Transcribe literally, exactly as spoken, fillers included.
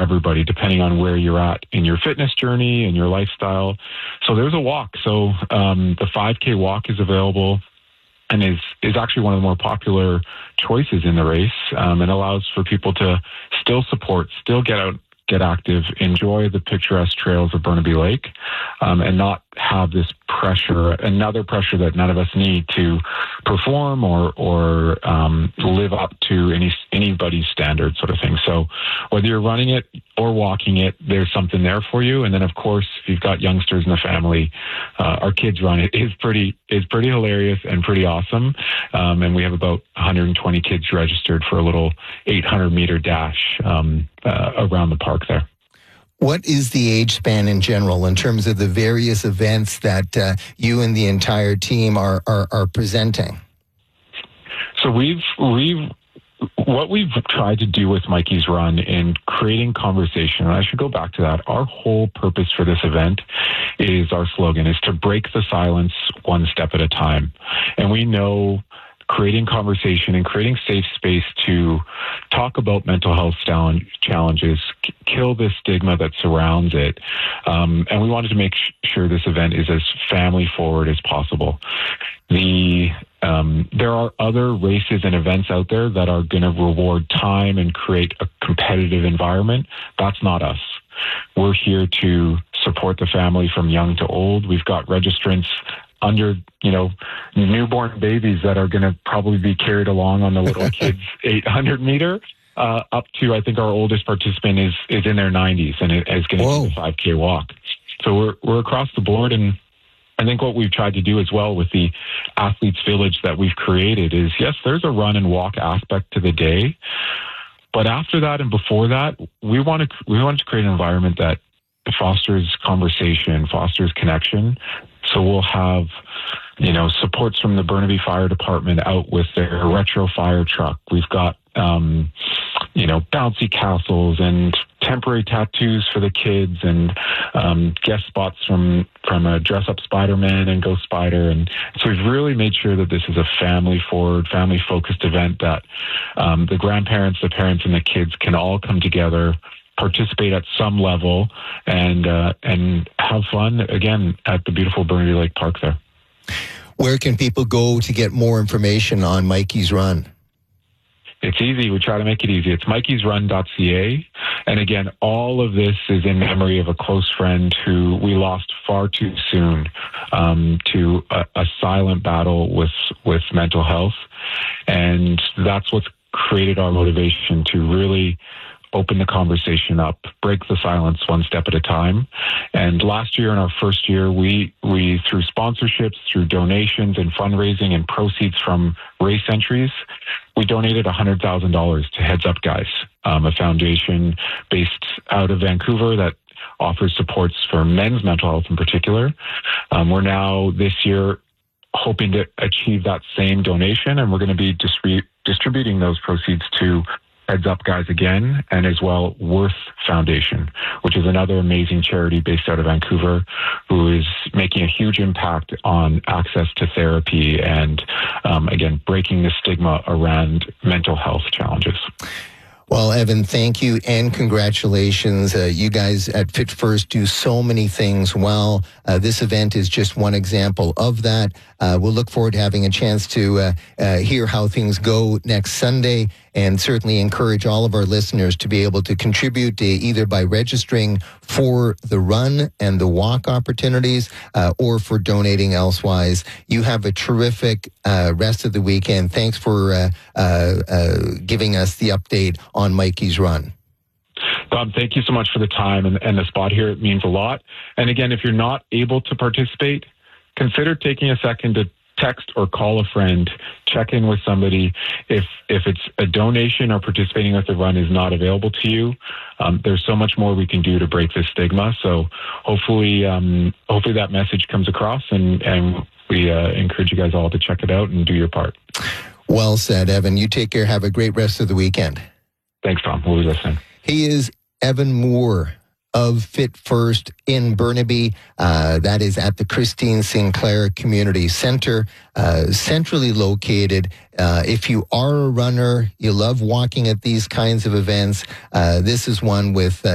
everybody, depending on where you're at in your fitness journey and your lifestyle. So there's a walk. So um, the five K walk is available and is, is actually one of the more popular choices in the race, um, and allows for people to still support, still get out, get active, enjoy the picturesque trails of Burnaby Lake, um, and not have this pressure, another pressure that none of us need to perform or or um, live up to any anybody's standard sort of thing. So whether you're running it or walking it, there's something there for you. And then, of course, if you've got youngsters in the family, uh, our kids run it is pretty is pretty hilarious and pretty awesome. Um, and we have about one hundred twenty kids registered for a little eight hundred meter dash um, uh, around the park there. What is the age span in general in terms of the various events that uh, you and the entire team are, are, are presenting? So we've we've what we've tried to do with Mikey's Run in creating conversation, and I should go back to that. Our whole purpose for this event is our slogan is to break the silence one step at a time. And we know creating conversation and creating safe space to talk about mental health challenges, k- kill the stigma that surrounds it. Um, and we wanted to make sh- sure this event is as family forward as possible. The um, there are other races and events out there that are going to reward time and create a competitive environment. That's not us. We're here to support the family from young to old. We've got registrants under, you know, newborn babies that are going to probably be carried along on the little kids' eight hundred meter, uh, up to, I think our oldest participant is, is in their nineties and is going to do the five K walk. So we're, we're across the board. And I think what we've tried to do as well with the Athletes Village that we've created is, yes, there's a run and walk aspect to the day. But after that and before that, we want to, we want to create an environment that fosters conversation, fosters connection. So we'll have, you know, supports from the Burnaby Fire Department out with their retro fire truck. We've got, um, you know, bouncy castles and temporary tattoos for the kids, and um, guest spots from from a dress up Spider-Man and Ghost Spider. And so we've really made sure that this is a family forward, family focused event that um, the grandparents, the parents, and the kids can all come together, participate at some level, and uh, and have fun again at the beautiful Burnaby Lake Park there. Where can people go to get more information on Mikey's Run? It's easy. We try to make it easy. It's mikeys run dot c a. And again, all of this is in memory of a close friend who we lost far too soon um, to a, a silent battle with with mental health. And that's what's created our motivation to really open the conversation up, break the silence one step at a time. And last year, in our first year, we, we through sponsorships, through donations and fundraising and proceeds from race entries, we donated one hundred thousand dollars to Heads Up Guys, um, a foundation based out of Vancouver that offers supports for men's mental health in particular. Um, we're now, this year, hoping to achieve that same donation, and we're going to be distri- distributing those proceeds to Heads Up Guys again, and as well Worth Foundation, which is another amazing charity based out of Vancouver, who is making a huge impact on access to therapy and, um, again, breaking the stigma around mental health challenges. Well, Evan, thank you and congratulations. Uh, you guys at Fit First do so many things well. Uh, this event is just one example of that. Uh, we'll look forward to having a chance to uh, uh, hear how things go next Sunday, and certainly encourage all of our listeners to be able to contribute to either by registering for the run and the walk opportunities uh, or for donating elsewise. You have a terrific uh, rest of the weekend. Thanks for uh, uh, uh, giving us the update on Mikey's Run. Bob, thank you so much for the time and, and the spot here. It means a lot. And again, if you're not able to participate, consider taking a second to text or call a friend, check in with somebody. If if it's a donation or participating with the run is not available to you, um, there's so much more we can do to break this stigma. So hopefully, um, hopefully that message comes across, and, and we uh, encourage you guys all to check it out and do your part. Well said, Evan. You take care. Have a great rest of the weekend. Thanks, Tom. We'll be listening. He is Evan Moore of Fit First in Burnaby. Uh, that is at the Christine Sinclair Community Center, uh, centrally located. Uh, if you are a runner, you love walking at these kinds of events, uh, this is one with uh,